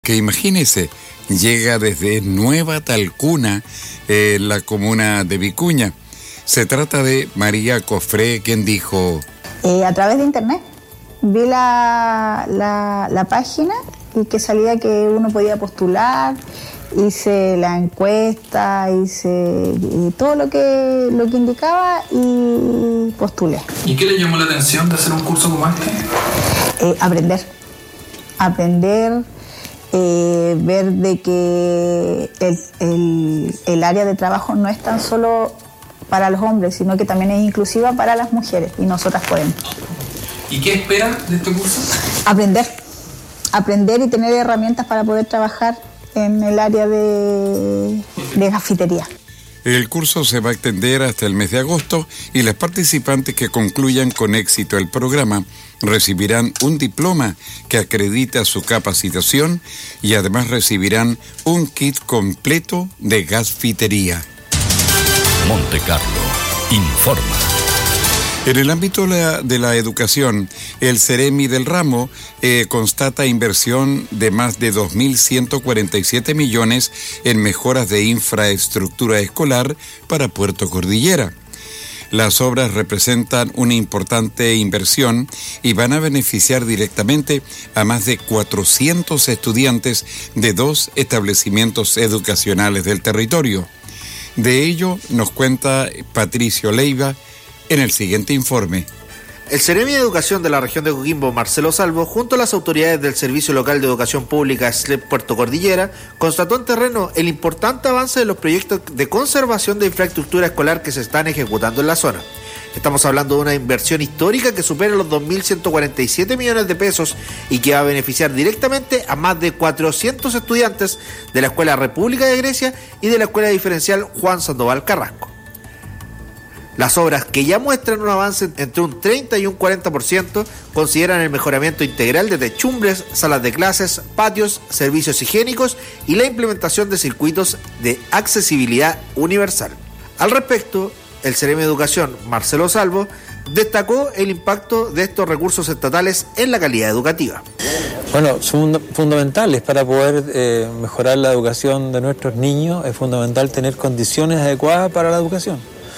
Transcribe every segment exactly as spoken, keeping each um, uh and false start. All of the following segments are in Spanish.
Que imagínese, llega desde Nueva Talcuna, eh, la comuna de Vicuña. Se trata de María Cofré, quien dijo... Eh, a través de internet. Vi la, la, la página y que salía que uno podía postular, hice la encuesta, hice y todo lo que, lo que indicaba y postulé. ¿Y qué le llamó la atención de hacer un curso como este? Eh, aprender. Aprender... Eh, ver de que el, el, el área de trabajo no es tan solo para los hombres, sino que también es inclusiva para las mujeres y nosotras podemos. ¿Y qué esperan de este curso? Aprender, aprender y tener herramientas para poder trabajar en el área de, de cafetería. El curso se va a extender hasta el mes de agosto y las participantes que concluyan con éxito el programa recibirán un diploma que acredita su capacitación y además recibirán un kit completo de gasfitería. Monte Carlo informa. En el ámbito de la, de la educación, el Ceremi del ramo eh, constata inversión de más de dos mil ciento cuarenta y siete millones en mejoras de infraestructura escolar para Puerto Cordillera. Las obras representan una importante inversión y van a beneficiar directamente a más de cuatrocientos estudiantes de dos establecimientos educacionales del territorio. De ello nos cuenta Patricio Leiva en el siguiente informe. El Ceremi de Educación de la región de Coquimbo, Marcelo Salvo, junto a las autoridades del Servicio Local de Educación Pública S L E P Puerto Cordillera, constató en terreno el importante avance de los proyectos de conservación de infraestructura escolar que se están ejecutando en la zona. Estamos hablando de una inversión histórica que supera los dos mil ciento cuarenta y siete millones de pesos y que va a beneficiar directamente a más de cuatrocientos estudiantes de la Escuela República de Grecia y de la Escuela Diferencial Juan Sandoval Carrasco. Las obras, que ya muestran un avance entre un treinta y un cuarenta por ciento, consideran el mejoramiento integral de techumbres, salas de clases, patios, servicios higiénicos y la implementación de circuitos de accesibilidad universal. Al respecto, el Ceremi de Educación, Marcelo Salvo, destacó el impacto de estos recursos estatales en la calidad educativa. Bueno, son fundamentales para poder eh, mejorar la educación de nuestros niños. Es fundamental tener condiciones adecuadas para la educación.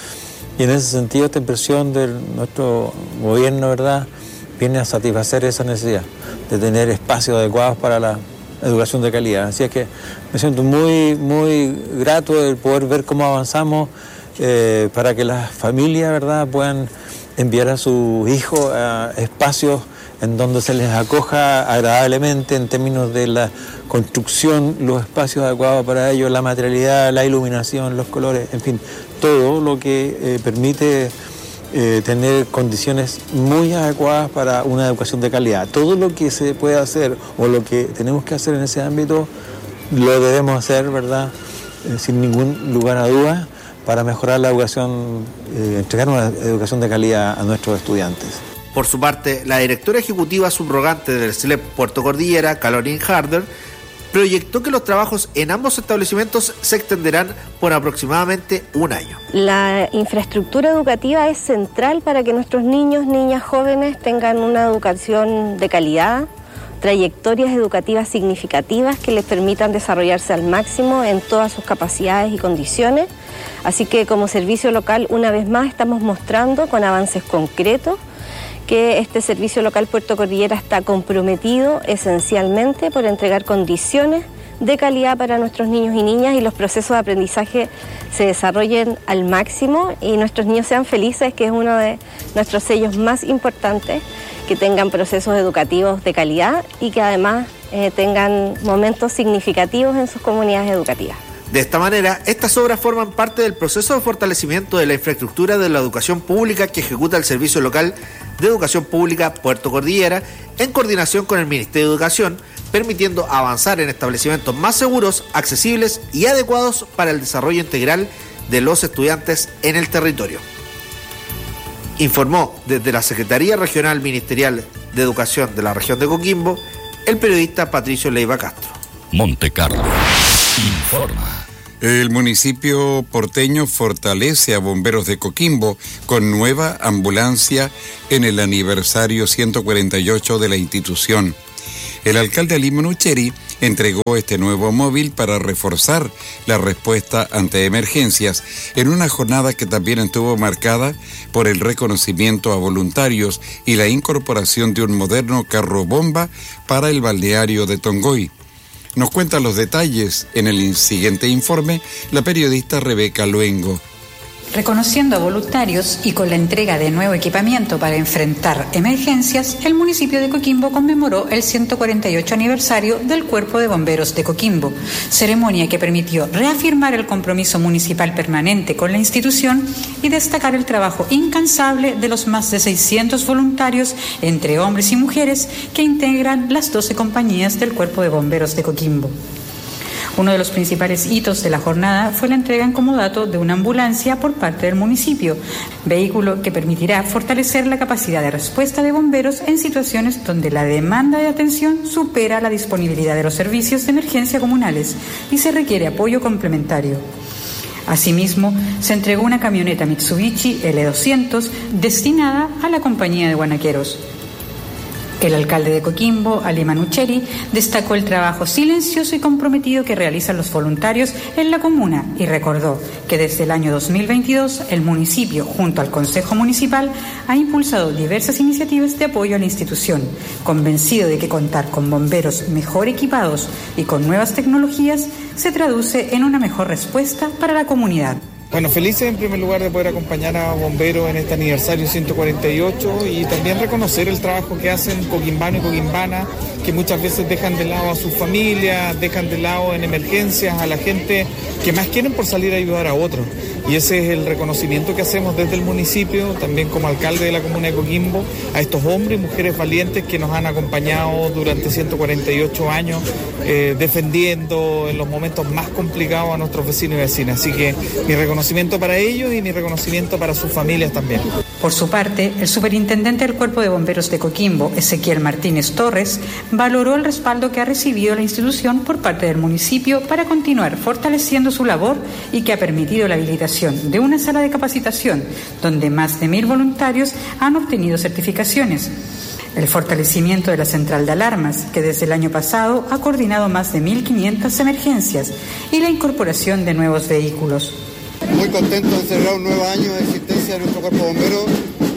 Y en ese sentido, esta impresión de nuestro gobierno, ¿verdad?, viene a satisfacer esa necesidad de tener espacios adecuados para la educación de calidad. Así es que me siento muy, muy grato de poder ver cómo avanzamos eh, para que las familias, ¿verdad?, puedan enviar a sus hijos a espacios en donde se les acoja agradablemente en términos de la construcción, los espacios adecuados para ellos, la materialidad, la iluminación, los colores, en fin, todo lo que eh, permite eh, tener condiciones muy adecuadas para una educación de calidad. Todo lo que se puede hacer o lo que tenemos que hacer en ese ámbito lo debemos hacer, ¿verdad?, eh, sin ningún lugar a dudas, para mejorar la educación, eh, entregar una educación de calidad a nuestros estudiantes. Por su parte, la directora ejecutiva subrogante del S L E P Puerto Cordillera, Caroline Harder, proyectó que los trabajos en ambos establecimientos se extenderán por aproximadamente un año. La infraestructura educativa es central para que nuestros niños, niñas, jóvenes tengan una educación de calidad, trayectorias educativas significativas que les permitan desarrollarse al máximo en todas sus capacidades y condiciones. Así que como servicio local, una vez más, estamos mostrando con avances concretos que este Servicio Local Puerto Cordillera está comprometido esencialmente por entregar condiciones de calidad para nuestros niños y niñas y los procesos de aprendizaje se desarrollen al máximo y nuestros niños sean felices, que es uno de nuestros sellos más importantes, que tengan procesos educativos de calidad y que además eh, tengan momentos significativos en sus comunidades educativas. De esta manera, estas obras forman parte del proceso de fortalecimiento de la infraestructura de la educación pública que ejecuta el Servicio Local de Educación Pública Puerto Cordillera en coordinación con el Ministerio de Educación, permitiendo avanzar en establecimientos más seguros, accesibles y adecuados para el desarrollo integral de los estudiantes en el territorio. Informó desde la Secretaría Regional Ministerial de Educación de la región de Coquimbo el periodista Patricio Leiva Castro. Monte Carlo informa. El municipio porteño fortalece a Bomberos de Coquimbo con nueva ambulancia en el aniversario ciento cuarenta y ocho de la institución. El alcalde Ali Manucheri entregó este nuevo móvil para reforzar la respuesta ante emergencias en una jornada que también estuvo marcada por el reconocimiento a voluntarios y la incorporación de un moderno carro bomba para el balneario de Tongoy. Nos cuenta los detalles en el siguiente informe la periodista Rebeca Luengo. Reconociendo a voluntarios y con la entrega de nuevo equipamiento para enfrentar emergencias, el municipio de Coquimbo conmemoró el ciento cuarenta y ocho aniversario del Cuerpo de Bomberos de Coquimbo, ceremonia que permitió reafirmar el compromiso municipal permanente con la institución y destacar el trabajo incansable de los más de seiscientos voluntarios, entre hombres y mujeres, que integran las doce compañías del Cuerpo de Bomberos de Coquimbo. Uno de los principales hitos de la jornada fue la entrega en comodato de una ambulancia por parte del municipio, vehículo que permitirá fortalecer la capacidad de respuesta de bomberos en situaciones donde la demanda de atención supera la disponibilidad de los servicios de emergencia comunales y se requiere apoyo complementario. Asimismo, se entregó una camioneta Mitsubishi L doscientos destinada a la compañía de guanaqueros. El alcalde de Coquimbo, Ali Manucheri, destacó el trabajo silencioso y comprometido que realizan los voluntarios en la comuna y recordó que desde el año dos mil veintidós el municipio, junto al Consejo Municipal, ha impulsado diversas iniciativas de apoyo a la institución, convencido de que contar con bomberos mejor equipados y con nuevas tecnologías se traduce en una mejor respuesta para la comunidad. Bueno, felices en primer lugar de poder acompañar a bomberos en este aniversario ciento cuarenta y ocho y también reconocer el trabajo que hacen coquimbanos y coquimbanas, que muchas veces dejan de lado a sus familias, dejan de lado en emergencias a la gente que más quieren por salir a ayudar a otros. Y ese es el reconocimiento que hacemos desde el municipio, también como alcalde de la comuna de Coquimbo, a estos hombres y mujeres valientes que nos han acompañado durante ciento cuarenta y ocho años, eh, defendiendo en los momentos más complicados a nuestros vecinos y vecinas. Así que mi reconocimiento para ellos y mi reconocimiento para sus familias también. Por su parte, el superintendente del Cuerpo de Bomberos de Coquimbo, Ezequiel Martínez Torres, valoró el respaldo que ha recibido la institución por parte del municipio para continuar fortaleciendo su labor y que ha permitido la habilitación de una sala de capacitación donde más de mil voluntarios han obtenido certificaciones. El fortalecimiento de la central de alarmas, que desde el año pasado ha coordinado más de mil quinientas emergencias, y la incorporación de nuevos vehículos. Muy contento de celebrar un nuevo año de existencia de nuestro Cuerpo de Bomberos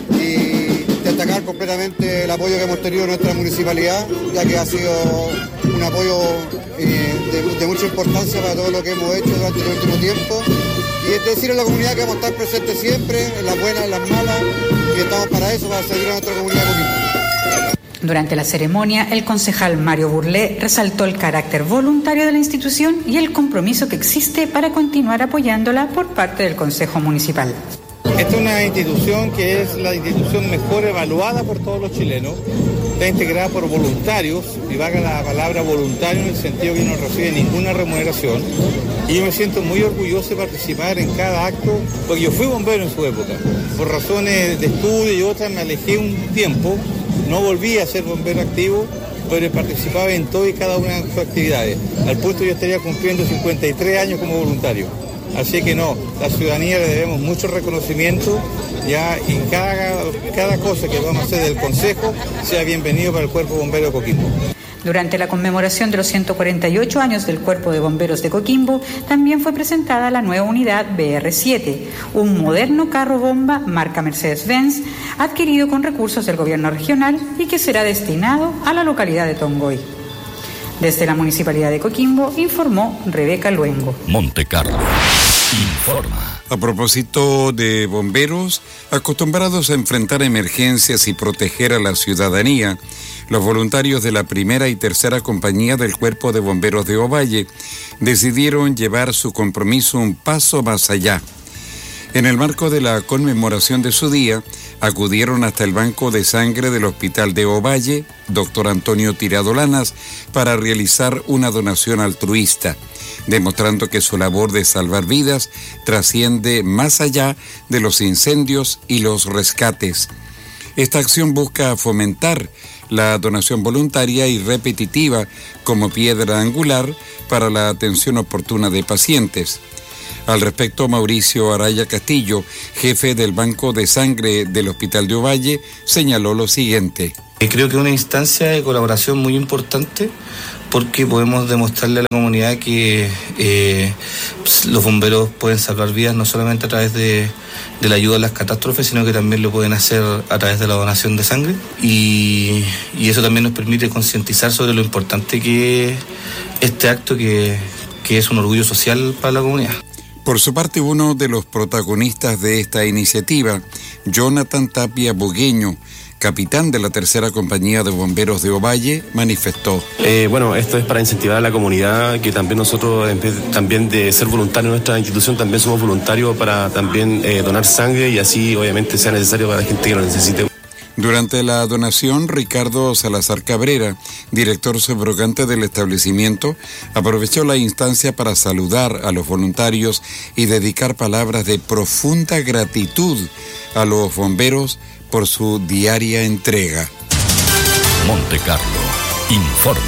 y destacar completamente el apoyo que hemos tenido en nuestra municipalidad, ya que ha sido un apoyo eh, de, de mucha importancia para todo lo que hemos hecho durante el último tiempo. Y es decir a la comunidad que vamos a estar presentes siempre, en las buenas, en las malas, y estamos para eso, para servir a nuestra comunidad de Coquimbo. Durante la ceremonia, el concejal Mario Burlé resaltó el carácter voluntario de la institución y el compromiso que existe para continuar apoyándola por parte del Consejo Municipal. Esta es una institución que es la institución mejor evaluada por todos los chilenos, está integrada por voluntarios, y valga la palabra voluntario en el sentido que no recibe ninguna remuneración, y yo me siento muy orgulloso de participar en cada acto, porque yo fui bombero en su época, por razones de estudio y otras me alejé un tiempo, no volví a ser bombero activo, pero participaba en todo y cada una de sus actividades, al punto yo estaría cumpliendo cincuenta y tres años como voluntario. Así que no, la ciudadanía le debemos mucho reconocimiento, ya en cada, cada cosa que vamos a hacer del Consejo sea bienvenido para el Cuerpo Bombero de Coquimbo. Durante la conmemoración de los ciento cuarenta y ocho años del Cuerpo de Bomberos de Coquimbo, también fue presentada la nueva unidad B R siete, un moderno carro bomba marca Mercedes-Benz, adquirido con recursos del gobierno regional y que será destinado a la localidad de Tongoy. Desde la Municipalidad de Coquimbo, informó Rebeca Luengo. Monte Carlo informa. A propósito de bomberos, acostumbrados a enfrentar emergencias y proteger a la ciudadanía, los voluntarios de la primera y tercera compañía del Cuerpo de Bomberos de Ovalle decidieron llevar su compromiso un paso más allá. En el marco de la conmemoración de su día, acudieron hasta el banco de sangre del Hospital de Ovalle, doctor Antonio Tirado Lanas, para realizar una donación altruista, demostrando que su labor de salvar vidas trasciende más allá de los incendios y los rescates. Esta acción busca fomentar la donación voluntaria y repetitiva como piedra angular para la atención oportuna de pacientes. Al respecto, Mauricio Araya Castillo, jefe del Banco de Sangre del Hospital de Ovalle, señaló lo siguiente. Eh, creo que es una instancia de colaboración muy importante porque podemos demostrarle a la comunidad que eh, pues, los bomberos pueden salvar vidas no solamente a través de, de la ayuda a las catástrofes, sino que también lo pueden hacer a través de la donación de sangre y, y eso también nos permite concientizar sobre lo importante que es este acto que, que es un orgullo social para la comunidad. Por su parte, uno de los protagonistas de esta iniciativa, Jonathan Tapia Bogueño, capitán de la tercera compañía de bomberos de Ovalle, manifestó. Eh, bueno, esto es para incentivar a la comunidad, que también nosotros, en vez también de ser voluntarios en nuestra institución, también somos voluntarios para también eh, donar sangre y así obviamente sea necesario para la gente que lo necesite. Durante la donación, Ricardo Salazar Cabrera, director subrogante del establecimiento, aprovechó la instancia para saludar a los voluntarios y dedicar palabras de profunda gratitud a los bomberos por su diaria entrega. Monte Carlo informa.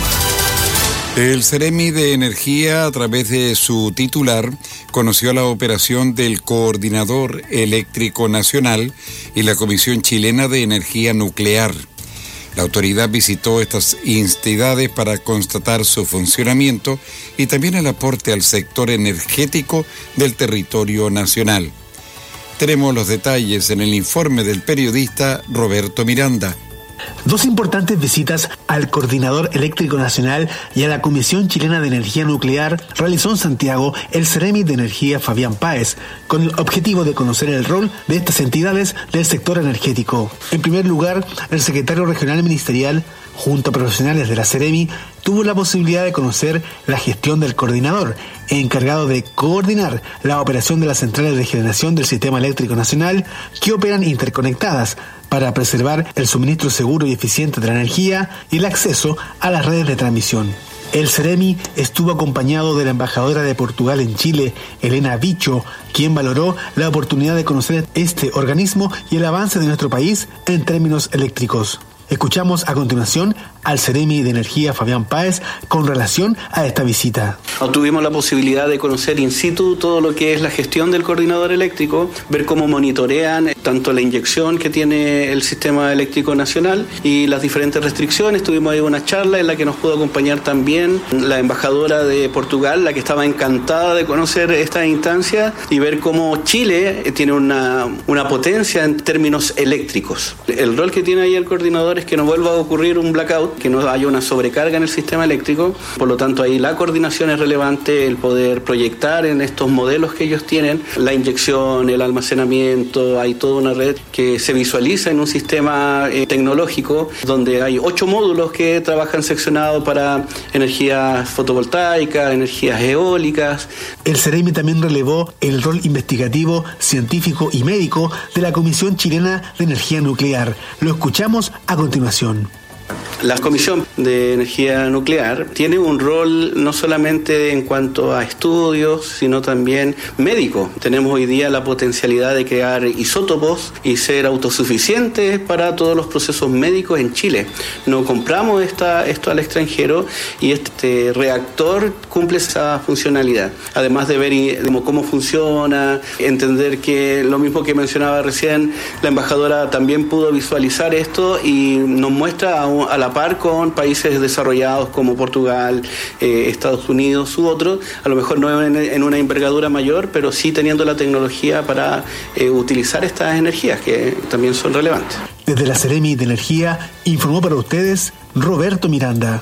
El Ceremi de Energía, a través de su titular, conoció la operación del Coordinador Eléctrico Nacional y la Comisión Chilena de Energía Nuclear. La autoridad visitó estas entidades para constatar su funcionamiento y también el aporte al sector energético del territorio nacional. Tenemos los detalles en el informe del periodista Roberto Miranda. Dos importantes visitas al Coordinador Eléctrico Nacional y a la Comisión Chilena de Energía Nuclear realizó en Santiago el Ceremi de Energía Fabián Páez, con el objetivo de conocer el rol de estas entidades del sector energético. En primer lugar, el secretario regional ministerial, junto a profesionales de la Ceremi, tuvo la posibilidad de conocer la gestión del coordinador, encargado de coordinar la operación de las centrales de generación del Sistema Eléctrico Nacional que operan interconectadas para preservar el suministro seguro y eficiente de la energía y el acceso a las redes de transmisión. El Ceremi estuvo acompañado de la embajadora de Portugal en Chile, Elena Bicho, quien valoró la oportunidad de conocer este organismo y el avance de nuestro país en términos eléctricos. Escuchamos a continuación al Ceremi de Energía Fabián Páez con relación a esta visita. Tuvimos la posibilidad de conocer in situ todo lo que es la gestión del coordinador eléctrico, ver cómo monitorean tanto la inyección que tiene el sistema eléctrico nacional y las diferentes restricciones. Tuvimos ahí una charla en la que nos pudo acompañar también la embajadora de Portugal, la que estaba encantada de conocer esta instancia y ver cómo Chile tiene una, una potencia en términos eléctricos. El rol que tiene ahí el coordinador es que no vuelva a ocurrir un blackout, que no haya una sobrecarga en el sistema eléctrico. Por lo tanto, ahí la coordinación es relevante, el poder proyectar en estos modelos que ellos tienen la inyección, el almacenamiento. Hay toda una red que se visualiza en un sistema eh, tecnológico donde hay ocho módulos que trabajan seccionados para energías fotovoltaicas, energías eólicas. El Ceremi también relevó el rol investigativo, científico y médico de la Comisión Chilena de Energía Nuclear. Lo escuchamos a continuación. La Comisión de Energía Nuclear tiene un rol no solamente en cuanto a estudios, sino también médico. Tenemos hoy día la potencialidad de crear isótopos y ser autosuficientes para todos los procesos médicos en Chile. No compramos esta, esto al extranjero y este reactor cumple esa funcionalidad. Además de ver cómo funciona, entender que lo mismo que mencionaba recién, la embajadora también pudo visualizar esto y nos muestra a, a la par con países desarrollados como Portugal, eh, Estados Unidos u otros, a lo mejor no en, en una envergadura mayor, pero sí teniendo la tecnología para eh, utilizar estas energías que también son relevantes. Desde la Ceremi de Energía informó para ustedes Roberto Miranda.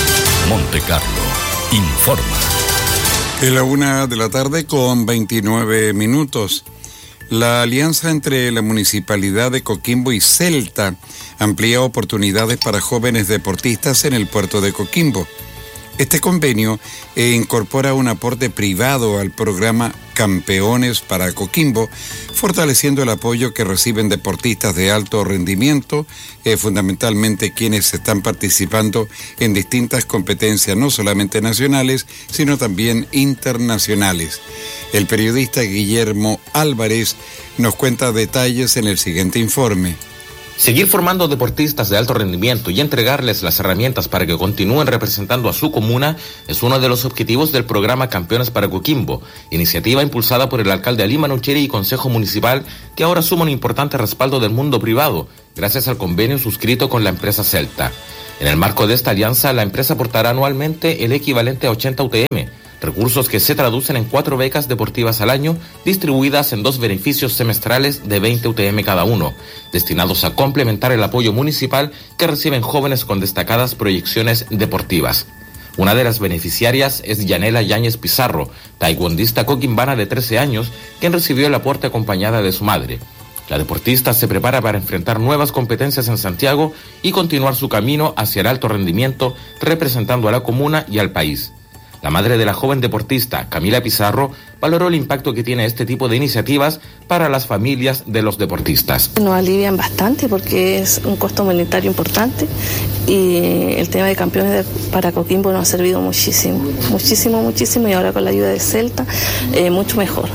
Monte Carlo informa. Es la una de la tarde con veintinueve minutos. La alianza entre la Municipalidad de Coquimbo y Celta amplía oportunidades para jóvenes deportistas en el puerto de Coquimbo. Este convenio eh, incorpora un aporte privado al programa Campeones para Coquimbo, fortaleciendo el apoyo que reciben deportistas de alto rendimiento, eh, fundamentalmente quienes están participando en distintas competencias, no solamente nacionales, sino también internacionales. El periodista Guillermo Álvarez nos cuenta detalles en el siguiente informe. Seguir formando deportistas de alto rendimiento y entregarles las herramientas para que continúen representando a su comuna es uno de los objetivos del programa Campeones para Coquimbo, iniciativa impulsada por el alcalde Ali Manucheri y Consejo Municipal, que ahora suma un importante respaldo del mundo privado, gracias al convenio suscrito con la empresa Celta. En el marco de esta alianza, la empresa aportará anualmente el equivalente a ochenta U T M, recursos que se traducen en cuatro becas deportivas al año, distribuidas en dos beneficios semestrales de veinte U T M cada uno, destinados a complementar el apoyo municipal que reciben jóvenes con destacadas proyecciones deportivas. Una de las beneficiarias es Yanela Yáñez Pizarro, taekwondista coquimbana de trece años, quien recibió el aporte acompañada de su madre. La deportista se prepara para enfrentar nuevas competencias en Santiago y continuar su camino hacia el alto rendimiento, representando a la comuna y al país. La madre de la joven deportista, Camila Pizarro, valoró el impacto que tiene este tipo de iniciativas para las familias de los deportistas. Nos alivian bastante porque es un costo monetario importante y el tema de Campeones para Coquimbo nos ha servido muchísimo, muchísimo, muchísimo, y ahora con la ayuda de Celta, eh, mucho mejor.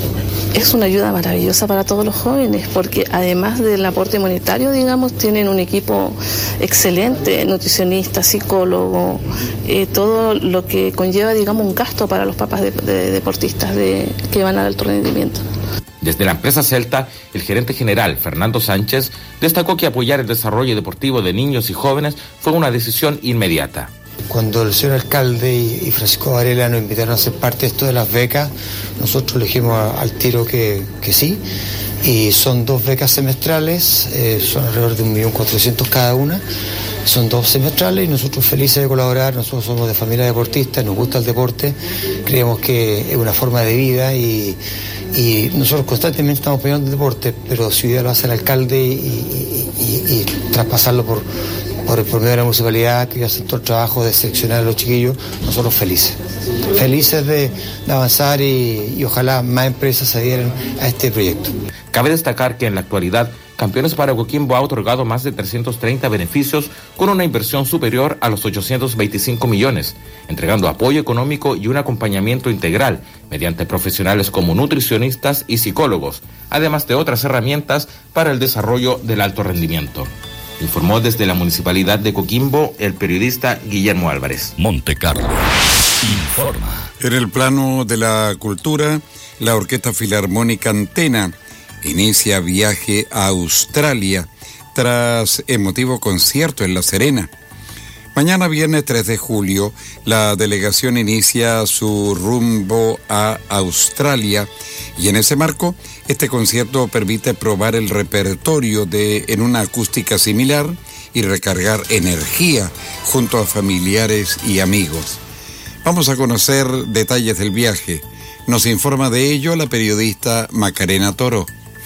Es una ayuda maravillosa para todos los jóvenes porque además del aporte monetario, digamos, tienen un equipo excelente, nutricionista, psicólogo, eh, todo lo que conlleva, digamos, un gasto para los papás de, de deportistas de, que van al alto rendimiento. Desde la empresa Celta, el gerente general, Fernando Sánchez, destacó que apoyar el desarrollo deportivo de niños y jóvenes fue una decisión inmediata. Cuando el señor alcalde y, y Francisco Varela nos invitaron a ser parte de esto de las becas, nosotros le dijimos a, al tiro que, que sí, y son dos becas semestrales, eh, son alrededor de un millón cuatrocientos cada una, son dos semestrales y nosotros felices de colaborar. Nosotros somos de familia deportista, nos gusta el deporte, creemos que es una forma de vida y, y nosotros constantemente estamos apoyando el deporte, pero si hoy día lo hace el alcalde y, y, y, y traspasarlo por... por, por medio de la municipalidad, que hacen todo el trabajo de seleccionar a los chiquillos, nosotros felices. Felices de, de avanzar y, y ojalá más empresas se adhieran a este proyecto. Cabe destacar que en la actualidad, Campeones para Coquimbo ha otorgado más de trescientos treinta beneficios con una inversión superior a los ochocientos veinticinco millones, entregando apoyo económico y un acompañamiento integral mediante profesionales como nutricionistas y psicólogos, además de otras herramientas para el desarrollo del alto rendimiento. Informó desde la Municipalidad de Coquimbo el periodista Guillermo Álvarez. Monte Carlo informa. En el plano de la cultura, la Orquesta Filarmónica Antena inicia viaje a Australia tras emotivo concierto en La Serena. Mañana viernes tres de julio, la delegación inicia su rumbo a Australia y en ese marco, este concierto permite probar el repertorio de en una acústica similar y recargar energía junto a familiares y amigos. Vamos a conocer detalles del viaje. Nos informa de ello la periodista Macarena Toro.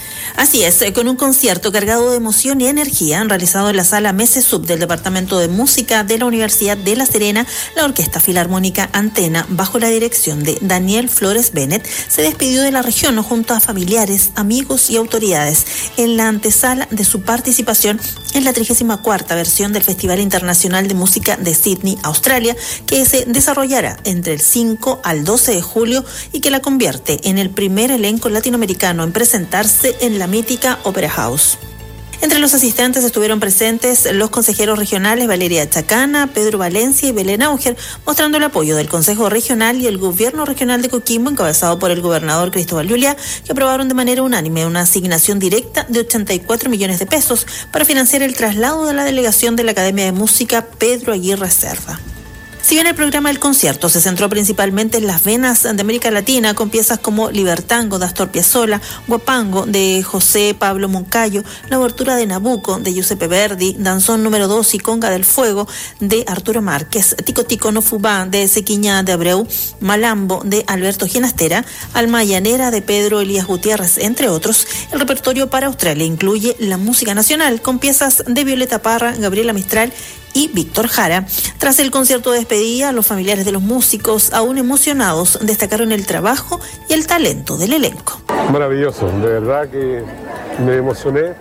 Así es, con un concierto cargado de emoción y energía, realizado en la sala Mesesub del Departamento de Música de la Universidad de La Serena, la Orquesta Filarmónica Antena, bajo la dirección de Daniel Flores Bennett, se despidió de la región junto a familiares, amigos y autoridades en la antesala de su participación en la trigésima cuarta versión del Festival Internacional de Música de Sydney, Australia, que se desarrollará entre el cinco al doce de julio y que la convierte en el primer elenco latinoamericano en presentarse en la mítica Opera House. Entre los asistentes estuvieron presentes los consejeros regionales Valeria Chacana, Pedro Valencia y Belén Auger, mostrando el apoyo del Consejo Regional y el Gobierno Regional de Coquimbo, encabezado por el gobernador Cristóbal Llullía, que aprobaron de manera unánime una asignación directa de ochenta y cuatro millones de pesos para financiar el traslado de la delegación de la Academia de Música Pedro Aguirre Cerda. Si bien el programa del concierto se centró principalmente en las venas de América Latina, con piezas como Libertango de Astor Piazzolla, Guapango de José Pablo Moncayo, La Obertura de Nabucco de Giuseppe Verdi, Danzón número dos y Conga del Fuego de Arturo Márquez, Tico Tico no Fubá de Ezequiñá de Abreu, Malambo de Alberto Ginastera, Alma Llanera de Pedro Elías Gutiérrez, entre otros, el repertorio para Australia incluye la música nacional con piezas de Violeta Parra, Gabriela Mistral y Víctor Jara. Tras el concierto de despedida, los familiares de los músicos, aún emocionados, destacaron el trabajo y el talento del elenco. Maravilloso, de verdad que me emocioné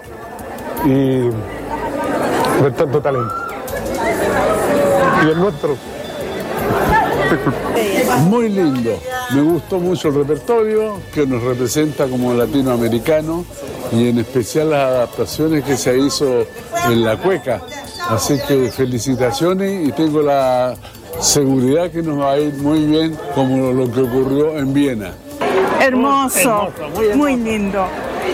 y ver tanto talento. Y el nuestro. Muy lindo, Me gustó mucho el repertorio, que nos representa como latinoamericanos, y en especial las adaptaciones que se hizo en la cueca. Así que felicitaciones, y tengo la seguridad que nos va a ir muy bien, como lo que ocurrió en Viena. Hermoso, hermoso muy, hermoso. Muy lindo.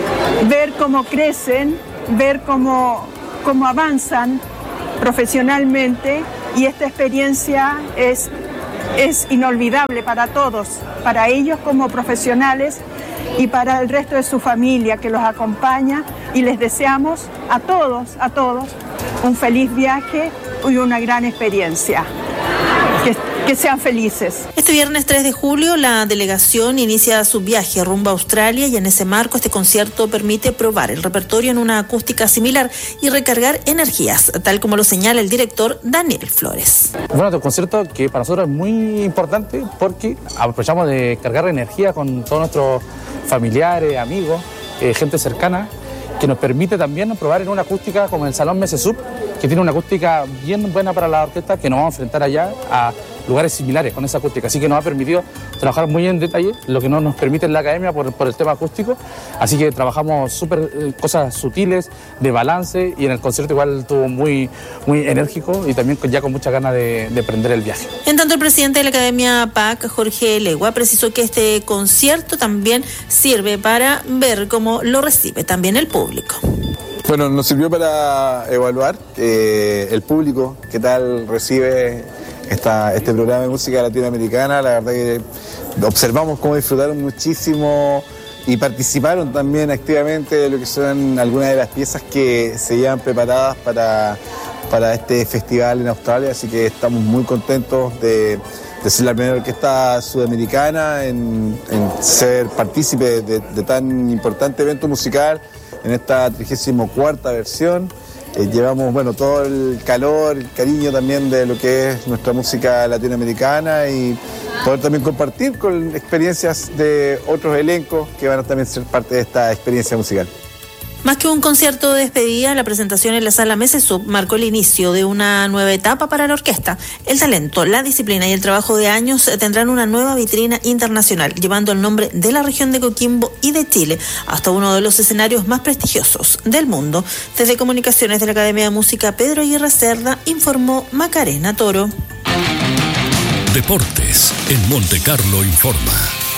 Ver cómo crecen, ver cómo, cómo avanzan profesionalmente, y esta experiencia es, es inolvidable para todos, para ellos como profesionales y para el resto de su familia que los acompaña, y les deseamos a todos, a todos, un feliz viaje y una gran experiencia. Que, que sean felices. Este viernes tres de julio la delegación inicia su viaje rumbo a Australia, y en ese marco este concierto permite probar el repertorio en una acústica similar y recargar energías, tal como lo señala el director Daniel Flores. Bueno, este concierto que para nosotros es muy importante porque aprovechamos de cargar energía con todos nuestros familiares, amigos, eh, gente cercana, que nos permite también probar en una acústica como el Salón Mesesub, que tiene una acústica bien buena para la orquesta, que nos vamos a enfrentar allá a lugares similares con esa acústica. Así que nos ha permitido trabajar muy en detalle, lo que no nos permite en la academia por, por el tema acústico. Así que trabajamos súper eh, cosas sutiles, de balance, y en el concierto igual estuvo muy, muy enérgico y también con, ya con muchas ganas de, de emprender el viaje. En tanto, el presidente de la Academia P A C, Jorge Legua, precisó que este concierto también sirve para ver cómo lo recibe también el público. Bueno, nos sirvió para evaluar eh, el público, qué tal recibe esta, este programa de música latinoamericana. La verdad que observamos cómo disfrutaron muchísimo y participaron también activamente de lo que son algunas de las piezas que se llevan preparadas para, para este festival en Australia, así que estamos muy contentos de, de ser la primera orquesta sudamericana en, en ser partícipe de, de tan importante evento musical en esta trigésima cuarta versión. Eh, llevamos bueno, todo el calor, el cariño también de lo que es nuestra música latinoamericana, y poder también compartir con experiencias de otros elencos que van a también ser parte de esta experiencia musical. Más que un concierto de despedida, la presentación en la Sala Mesesub marcó el inicio de una nueva etapa para la orquesta. El talento, la disciplina y el trabajo de años tendrán una nueva vitrina internacional, llevando el nombre de la región de Coquimbo y de Chile hasta uno de los escenarios más prestigiosos del mundo. Desde Comunicaciones de la Academia de Música Pedro Aguirre Cerda, informó Macarena Toro. Deportes en Monte Carlo informa.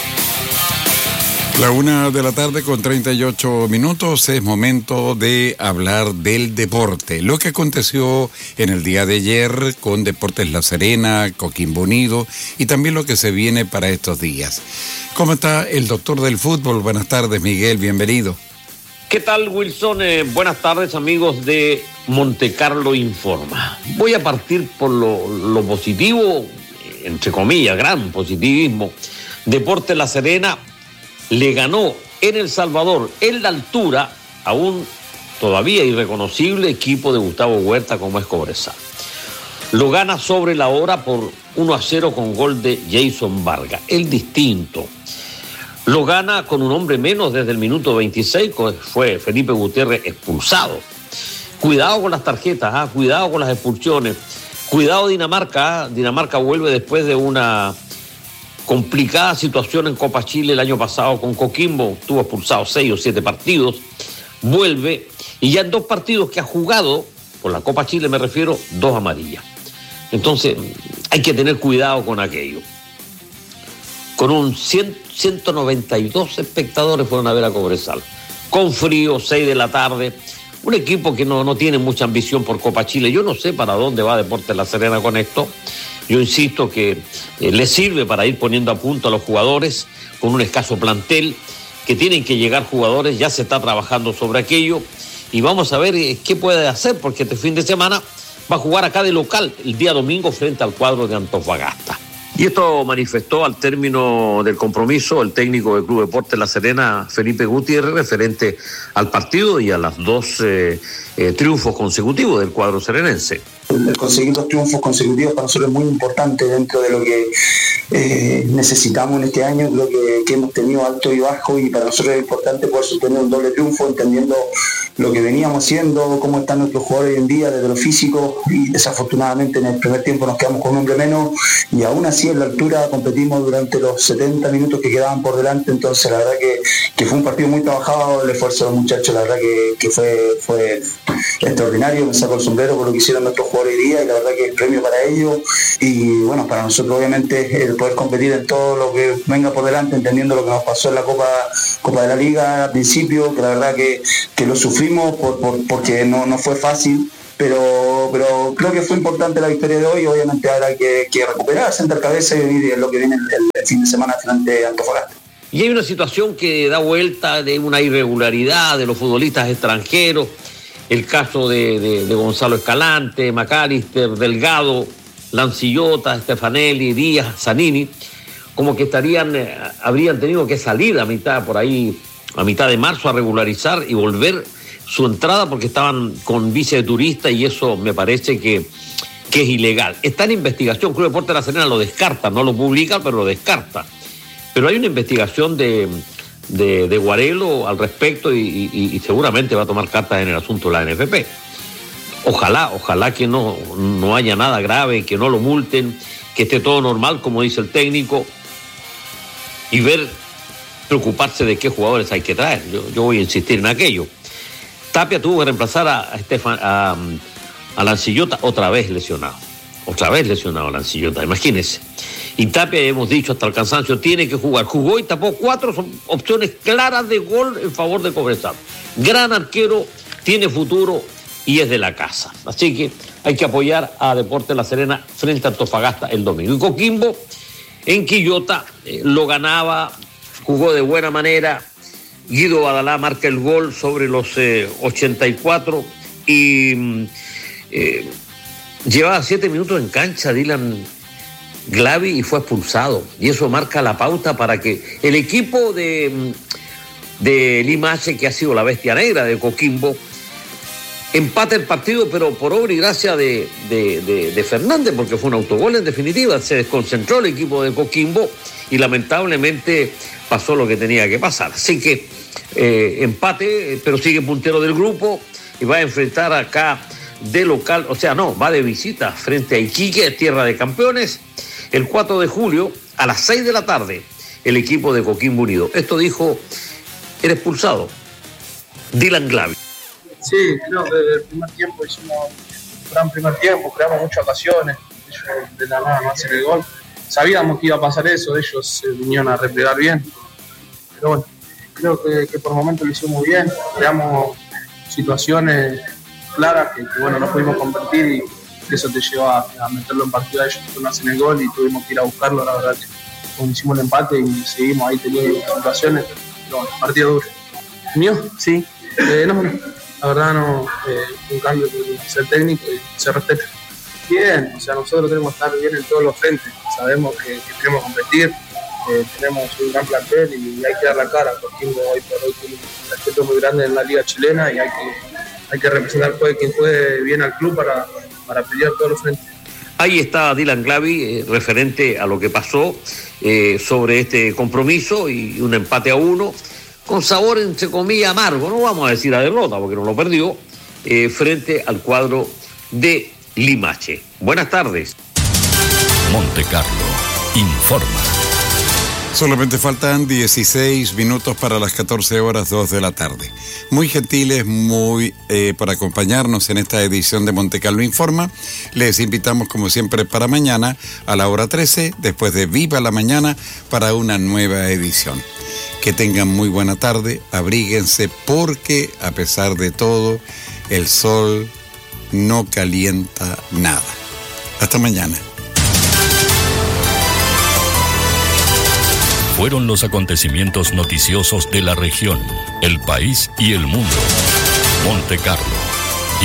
La una de la tarde con treinta y ocho minutos, es momento de hablar del deporte. Lo que aconteció en el día de ayer con Deportes La Serena, Coquimbo Unido, y también lo que se viene para estos días. ¿Cómo está el doctor del fútbol? Buenas tardes, Miguel, bienvenido. ¿Qué tal, Wilson? Eh, buenas tardes, amigos de Monte Carlo Informa. Voy a partir por lo, lo positivo, entre comillas, gran positivismo. Deportes La Serena le ganó en El Salvador, en la altura, a un todavía irreconocible equipo de Gustavo Huerta como es Cobresal. Lo gana sobre la hora por uno a cero con gol de Jason Vargas, el distinto. Lo gana con un hombre menos desde el minuto veintiséis, fue Felipe Gutiérrez expulsado. Cuidado con las tarjetas, ¿ah? Cuidado con las expulsiones. Cuidado Dinamarca, ¿ah? Dinamarca vuelve después de una complicada situación en Copa Chile el año pasado con Coquimbo, tuvo expulsado seis o siete partidos, vuelve y ya en dos partidos que ha jugado, por la Copa Chile me refiero, dos amarillas. Entonces hay que tener cuidado con aquello. Con un cien, ciento noventa y dos espectadores fueron a ver a Cobresal, con frío, seis de la tarde, un equipo que no, no tiene mucha ambición por Copa Chile. Yo no sé para dónde va Deportes La Serena con esto. Yo insisto que eh, le sirve para ir poniendo a punto a los jugadores con un escaso plantel, que tienen que llegar jugadores, ya se está trabajando sobre aquello, y vamos a ver eh, qué puede hacer, porque este fin de semana va a jugar acá de local el día domingo frente al cuadro de Antofagasta. Y esto manifestó al término del compromiso el técnico del Club Deportes La Serena, Felipe Gutiérrez, referente al partido y a los dos eh, eh, triunfos consecutivos del cuadro serenense. el, el conseguir dos triunfos consecutivos para nosotros es muy importante dentro de lo que eh, necesitamos en este año. Creo que, que hemos tenido alto y bajo, y para nosotros es importante poder sostener un doble triunfo, entendiendo lo que veníamos haciendo, cómo están nuestros jugadores hoy en día desde lo físico, y desafortunadamente en el primer tiempo nos quedamos con un hombre menos, y aún así en la altura competimos durante los setenta minutos que quedaban por delante. Entonces la verdad que, que fue un partido muy trabajado, el esfuerzo de los muchachos la verdad que, que fue, fue extraordinario. Me saco el sombrero por lo que hicieron nuestros jugadores hoy día, y la verdad que es premio para ellos, y bueno, para nosotros obviamente el poder competir en todo lo que venga por delante, entendiendo lo que nos pasó en la Copa, Copa de la Liga al principio, que la verdad que, que lo sufrimos por, por, porque no, no fue fácil, pero, pero creo que fue importante la victoria de hoy. Obviamente ahora hay que, que recuperar, sentar cabeza y venir lo que viene el, el fin de semana frente a Antofagasta. Y hay una situación que da vuelta de una irregularidad de los futbolistas extranjeros, el caso de, de, de Gonzalo Escalante, McAllister, Delgado, Lancillota, Stefanelli, Díaz, Zanini, como que estarían, eh, habrían tenido que salir a mitad, por ahí, a mitad de marzo a regularizar y volver su entrada porque estaban con visa de turista, y eso me parece que, que es ilegal. Está en investigación, Club Deportes de La Serena lo descarta, no lo publica, pero lo descarta. Pero hay una investigación de, de, de Guarelo al respecto, y, y, y seguramente va a tomar cartas en el asunto de la N F P. Ojalá, ojalá que no, no haya nada grave, que no lo multen, que esté todo normal, como dice el técnico, y ver, preocuparse de qué jugadores hay que traer. Yo, yo voy a insistir en aquello. Tapia tuvo que reemplazar a, a, Estefan, a, a Lancillota, otra vez lesionado. Otra vez lesionado a Lancillota, imagínense. Y Tapia, hemos dicho hasta el cansancio, tiene que jugar. Jugó y tapó cuatro, son opciones claras de gol en favor de Cobresal. Gran arquero, tiene futuro y es de la casa. Así que hay que apoyar a Deportes La Serena frente a Antofagasta el domingo. Y Coquimbo en Quillota eh, lo ganaba, jugó de buena manera. Guido Badalá marca el gol sobre los eh, ochenta y cuatro, y eh, llevaba siete minutos en cancha Dylan Glavi y fue expulsado. Y eso marca la pauta para que el equipo de, de Limache, que ha sido la bestia negra de Coquimbo, empate el partido, pero por obra y gracia de, de, de, de Fernández, porque fue un autogol en definitiva. Se desconcentró el equipo de Coquimbo y lamentablemente pasó lo que tenía que pasar. Así que eh, empate, pero sigue puntero del grupo y va a enfrentar acá de local, o sea, no, va de visita frente a Iquique, tierra de campeones, el cuatro de julio a las seis de la tarde, el equipo de Coquimbo Unido. Esto dijo el expulsado, Dylan Glavi. Sí, creo que desde el primer tiempo hicimos un gran primer tiempo, creamos muchas ocasiones, ellos de la nada no hacen el gol. Sabíamos que iba a pasar eso, ellos se vinieron a replegar bien, pero bueno, creo que, que por momentos lo hicimos bien, creamos situaciones claras que, que bueno, no pudimos convertir, y eso te lleva a, a meterlo en partido a ellos que no hacen el gol, y tuvimos que ir a buscarlo. La verdad que como hicimos el empate y seguimos ahí teniendo situaciones, pero bueno, partido duro. ¿Mío? Sí. Eh, no, no. La verdad no, eh, un cambio de ser técnico y se respeta. Bien, o sea, nosotros tenemos que estar bien en todos los frentes. Sabemos que, que queremos competir, eh, tenemos un gran plantel y hay que dar la cara. Coquimbo hoy por hoy tiene un respeto muy grande en la liga chilena, y hay que, hay que representar juegue quien juegue bien al club para, para pelear todos los frentes. Ahí está Dylan Glavi, eh, referente a lo que pasó eh, sobre este compromiso y un empate a uno, con sabor entre comillas amargo, no vamos a decir a derrota porque no lo perdió, eh, frente al cuadro de Limache. Buenas tardes. Monte Carlo informa. Solamente faltan dieciséis minutos para las catorce horas dos de la tarde. Muy gentiles, muy eh, por acompañarnos en esta edición de Monte Carlo Informa. Les invitamos como siempre para mañana a la hora trece, después de Viva la Mañana, para una nueva edición. Que tengan muy buena tarde, abríguense porque a pesar de todo, el sol no calienta nada. Hasta mañana. Fueron los acontecimientos noticiosos de la región, el país y el mundo. Monte Carlo.